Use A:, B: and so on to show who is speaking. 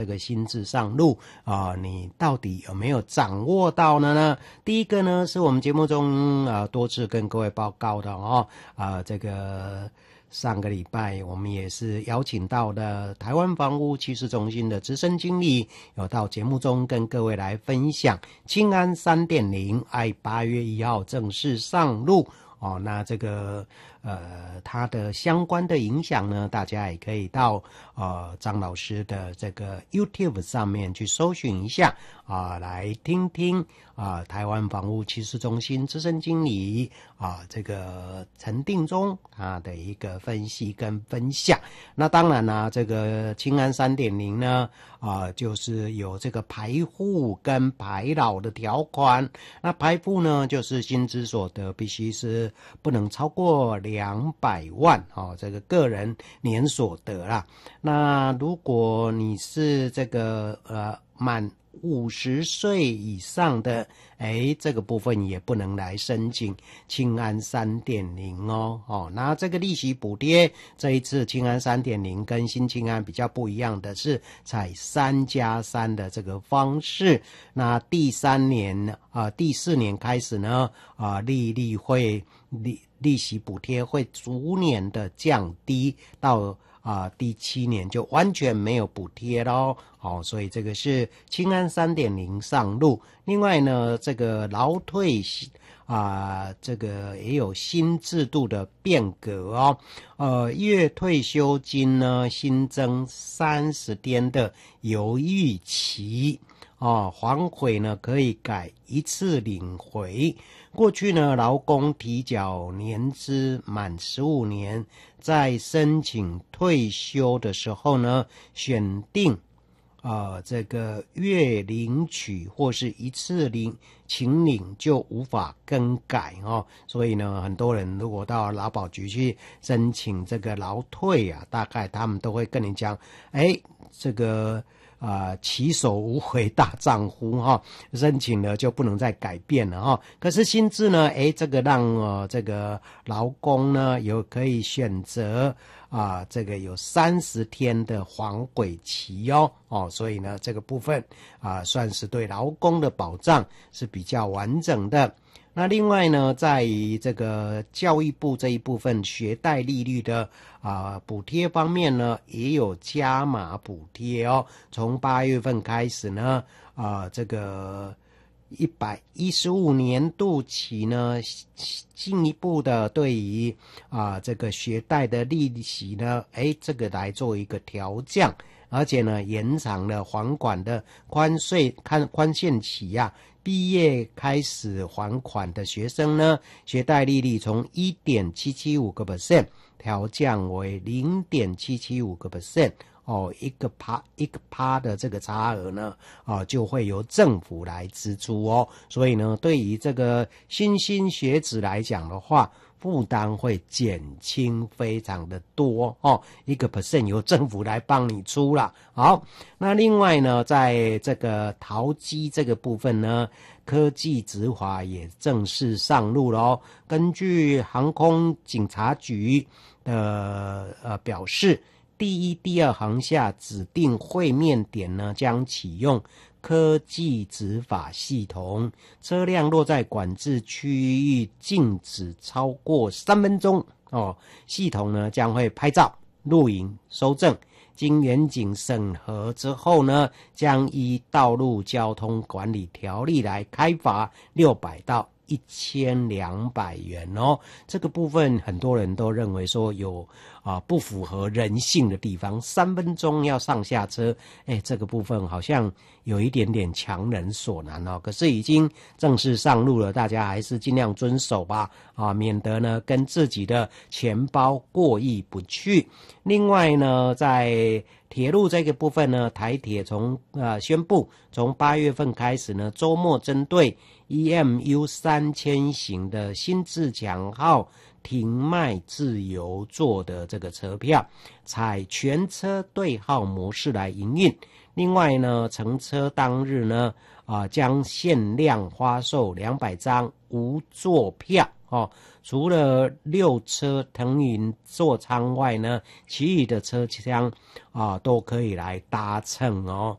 A: 个新制上路你到底有没有掌握到呢？第一个呢，是我们节目中多次跟各位报告的这个上个礼拜我们也是邀请到的台湾房屋趋势中心的资深经理，有到节目中跟各位来分享青安 3.0 8月1号正式上路那这个它的相关的影响呢，大家也可以到张老师的这个 YouTube 上面去搜寻一下来听听台湾房屋趋势中心资深经理这个陈定中他的一个分析跟分享。那当然啦，这个青安 3.0 呢就是有这个排户跟排老的条款。那排户呢，就是薪资所得必须是不能超过200万这个个人年所得啦。那如果你是这个满50岁以上的这个部分也不能来申请青安 3.0 那这个利息补贴这一次青安 3.0 跟新青安比较不一样的是采3+3的这个方式。那第4年开始呢利息补贴会逐年的降低到第7年就完全没有补贴咯所以这个是青安 3.0 上路。另外呢，这个劳退这个也有新制度的变革月退休金呢新增30天的犹豫期还回呢可以改一次领回。过去呢，劳工提缴年资满15年，在申请退休的时候呢，选定这个月领取或是一次请领就无法更改所以呢，很多人如果到劳保局去申请这个劳退大概他们都会跟你讲这个起手无回大丈夫申请了就不能再改变了可是新制呢这个让这个劳工呢可以选择这个有30天的还轨期所以呢这个部分算是对劳工的保障是比较完整的。那另外呢，在于这个教育部这一部分学贷利率的补贴方面呢，也有加码补贴从8月份开始呢这个115年度起呢，进一步的对于这个学贷的利息呢这个来做一个调降，而且呢延长了还款的宽限期毕业开始还款的学生呢，学贷利率从 1.775% 调降为 0.775%一个趴的这个差额呢就会由政府来支出所以呢，对于这个新兴学子来讲的话，负担会减轻非常的多1% 由政府来帮你出啦。好，那另外呢，在这个桃机这个部分呢，科技执法也正式上路了根据航空警察局的表示，第1、第2航厦指定会面点呢将启用科技执法系统，车辆若在管制区域静止超过3分钟系统呢将会拍照、录影、收证，经远景审核之后呢，将依道路交通管理条例来开罚600到1200元这个部分很多人都认为说有不符合人性的地方，3分钟要上下车这个部分好像有一点点强人所难可是已经正式上路了，大家还是尽量遵守吧免得呢跟自己的钱包过意不去。另外呢，在铁路这个部分呢，台铁宣布从8月份开始呢，周末针对 EMU 3000型的新自强号停卖自由座的这个车票，采全车对号模式来营运。另外呢，乘车当日呢将限量发售200张无座票除了6车腾云座舱外呢，其余的车厢都可以来搭乘